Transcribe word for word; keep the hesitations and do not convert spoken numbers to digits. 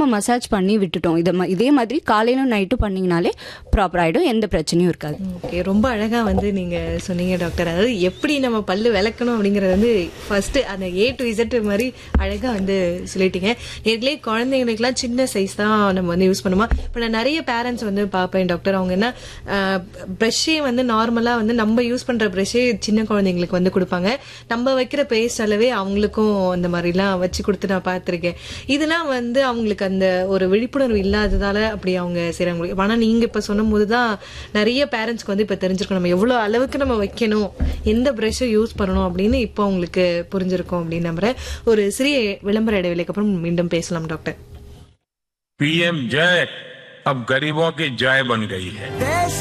நம்ம மசாஜ் பண்ணி விட்டுட்டோம். இதை இதே மாதிரி காலையிலும் நைட்டும் பண்ணிங்கனாலே ப்ராப்பர் ஆகிடும், எந்த பிரச்சனையும் இருக்காது. ஓகே, ரொம்ப அழகாக வந்து நீங்கள் சொன்னீங்க டாக்டர். அதாவது எப்படி நம்ம பல்லு விளக்கணும் அப்படிங்கிறது வந்து ஃபர்ஸ்ட் அந்த ஏ டு இசட் மாதிரி அழகாக வந்து சொல்லிட்டீங்க. நேர்களே குழந்தைங்களுக்குலாம் சின்ன சைஸ் தான் நம்ம வந்து யூஸ் பண்ணுமா. இப்போ நான் நிறைய பேரண்ட்ஸ் வந்து பார்ப்பேன் டாக்டர், அவங்க என்ன ப்ரஷ்ஷே வந்து நார்மலாக வந்து நம்ம யூஸ் பண்ணுற ப்ரஷ்ஷே சின்ன குழந்தைங்களுக்கு வந்து கொடுப்பாங்க. நம்ம வைக்கிற பேஸ்ட் அளவே அவங்களுக்கும் அந்த மாதிரிலாம் வச்சு கொடுத்து நான் பார்த்துருக்கேன். இதெல்லாம் வந்து அவங்களுக்கு அந்த ஒரு விழிப்புணர்வு இல்லாததால அப்படி அவங்க செய்கிறாங்க. ஆனால் நீங்கள் இப்போ சொன்னும் போது தான் நிறைய பேரண்ட்ஸ்க்கு வந்து இப்போ தெரிஞ்சிருக்கும் நம்ம எவ்வளோ அளவுக்கு நம்ம வைக்கணும், எந்த ப்ரஷ்ஷை யூஸ் பண்ணணும் அப்படின்னு இப்போ உங்களுக்கு புரிஞ்சிருக்கும் அப்படின்னு நம்புறேன். ஒரு சிறிய விளம்பர இடைவெளிக்கு அப்புறம் மீண்டும் பேசலாம் டாக்டர். पीएम जय अब गरीबों की जय बन गई है.